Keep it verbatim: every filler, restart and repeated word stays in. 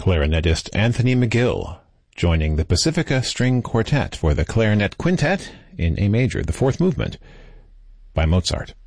clarinetist Anthony McGill, joining the Pacifica String Quartet for the Clarinet Quintet in A major, the fourth movement by Mozart.